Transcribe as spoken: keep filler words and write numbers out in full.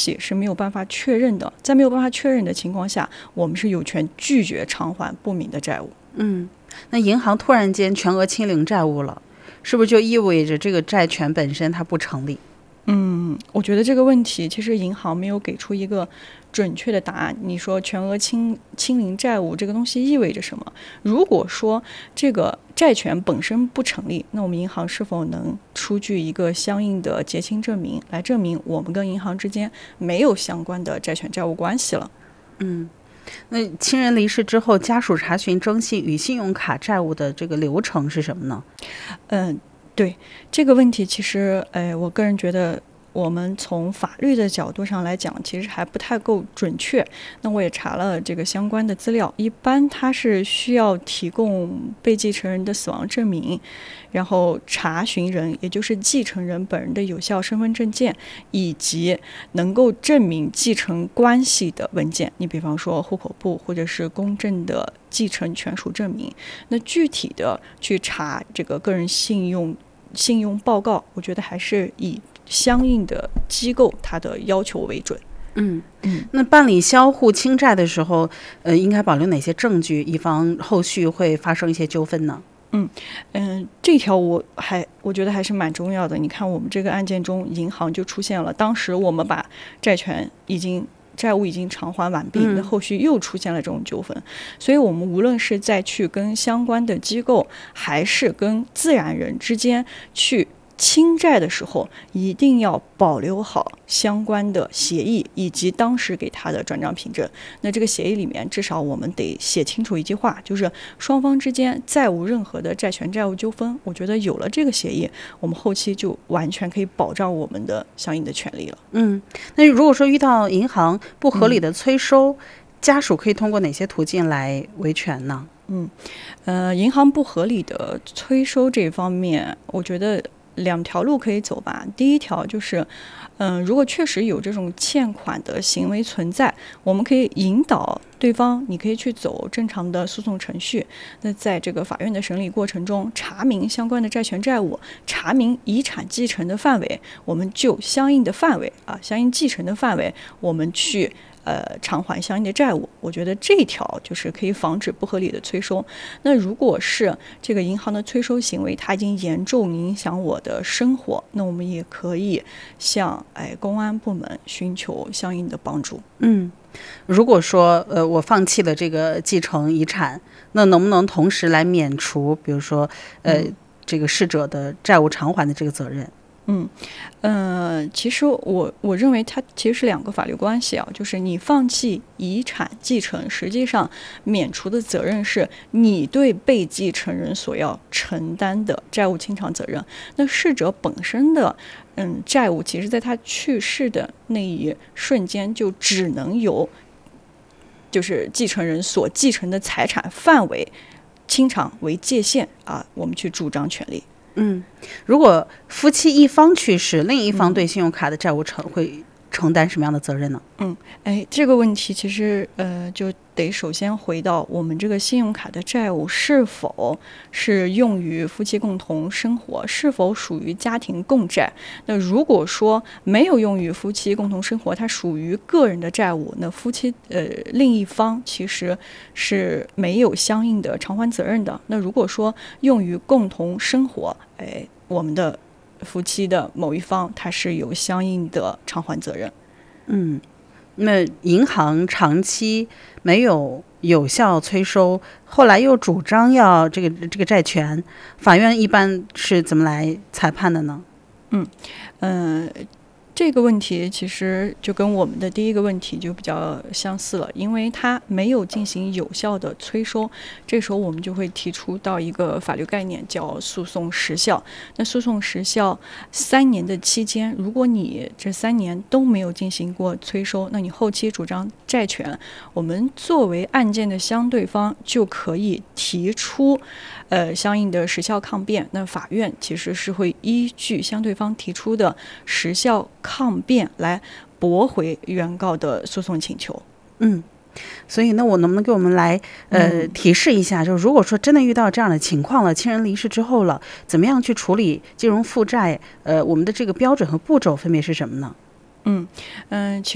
西是没有办法确认的，在没有办法确认的情况下，我们是有权拒绝偿还不明的债务。 嗯，那银行突然间全额清零债务了，是不是就意味着这个债权本身它不成立？ 嗯，我觉得这个问题其实银行没有给出一个准确的答案。你说全额清清零债务这个东西意味着什么？如果说这个债权本身不成立，那我们银行是否能出具一个相应的结清证明，来证明我们跟银行之间没有相关的债权债务关系了？ 嗯，那亲人离世之后，家属查询征信与信用卡债务的这个流程是什么呢？ 嗯。对这个问题，其实，哎，我个人觉得，我们从法律的角度上来讲，其实还不太够准确。那我也查了这个相关的资料，一般它是需要提供被继承人的死亡证明，然后查询人，也就是继承人本人的有效身份证件，以及能够证明继承关系的文件。你比方说户口簿或者是公证的继承权属证明。那具体的去查这个个人信用。信用报告，我觉得还是以相应的机构它的要求为准。 嗯嗯，那办理销户清债的时候，呃，应该保留哪些证据，以防后续会发生一些纠纷呢？ 嗯嗯，这条我还我觉得还是蛮重要的。你看，我们这个案件中，银行就出现了，当时我们把债权已经。债务已经偿还完毕，那后续又出现了这种纠纷，嗯、所以我们无论是在去跟相关的机构，还是跟自然人之间去清债的时候，一定要保留好相关的协议以及当时给他的转账凭证。那这个协议里面，至少我们得写清楚一句话，就是双方之间再无任何的债权债务纠纷。我觉得有了这个协议，我们后期就完全可以保障我们的相应的权利了。 嗯，那如果说遇到银行不合理的催收，嗯、家属可以通过哪些途径来维权呢？ 嗯，呃，银行不合理的催收这方面，我觉得两条路可以走吧。第一条就是，嗯、呃，如果确实有这种欠款的行为存在，我们可以引导对方，你可以去走正常的诉讼程序。那在这个法院的审理过程中，查明相关的债权债务，查明遗产继承的范围，我们就相应的范围啊，相应继承的范围，我们去。呃，偿还相应的债务，我觉得这一条就是可以防止不合理的催收。那如果是这个银行的催收行为，它已经严重影响我的生活，那我们也可以向哎公安部门寻求相应的帮助。 嗯，如果说呃我放弃了这个继承遗产，那能不能同时来免除，比如说呃、嗯、这个逝者的债务偿还的这个责任？ 嗯，呃，其实我我认为它其实是两个法律关系啊，就是你放弃遗产继承，实际上免除的责任是你对被继承人所要承担的债务清偿责任。那逝者本身的嗯债务，其实在他去世的那一瞬间就只能由就是继承人所继承的财产范围清偿为界限啊，我们去主张权利。 嗯，如果夫妻一方去世，另一方对信用卡的债务承会承担什么样的责任呢？ 嗯，哎，这个问题其实呃，就得首先回到我们这个信用卡的债务是否是用于夫妻共同生活，是否属于家庭共债。那如果说没有用于夫妻共同生活，它属于个人的债务，那夫妻呃另一方其实是没有相应的偿还责任的。那如果说用于共同生活，哎，我们的夫妻的某一方他是有相应的偿还责任。 嗯，那银行长期没有有效催收，后来又主张要这个这个债权，法院一般是怎么来裁判的呢？ 嗯嗯。呃这个问题其实就跟我们的第一个问题就比较相似了，因为它没有进行有效的催收，这时候我们就会提出到一个法律概念叫诉讼时效。那诉讼时效三年的期间，如果你这三年都没有进行过催收，那你后期主张债权，我们作为案件的相对方就可以提出呃相应的时效抗辩。那法院其实是会依据相对方提出的时效抗辩来驳回原告的诉讼请求。 嗯，所以那我能不能给我们来呃、嗯、提示一下，就是如果说真的遇到这样的情况了，亲人离世之后了，怎么样去处理金融负债？呃，我们的这个标准和步骤分别是什么呢？ 嗯嗯，其